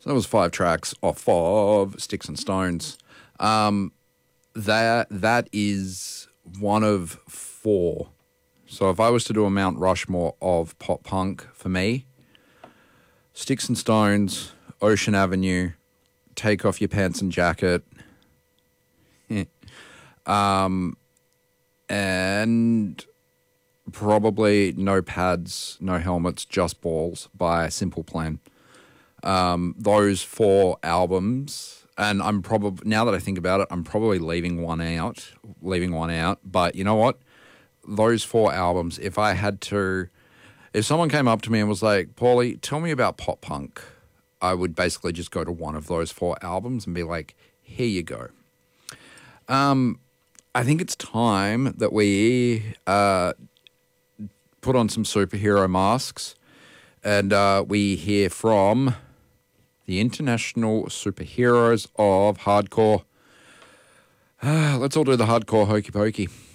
So that was 5 tracks off of Sticks and Stones. That is one of 4. So if I was to do a Mount Rushmore of pop punk for me, Sticks and Stones, Ocean Avenue, Take Off Your Pants and Jacket, and probably No Pads, No Helmets, Just Balls by Simple Plan. Those 4 albums, and I'm probably, now that I think about it, I'm probably leaving one out. But you know what? Those 4 albums, if someone came up to me and was like, Paulie, tell me about pop punk, I would basically just go to one of those 4 albums and be like, here you go. I think it's time that we put on some superhero masks and we hear from the international superheroes of hardcore. Let's all do the hardcore hokey pokey.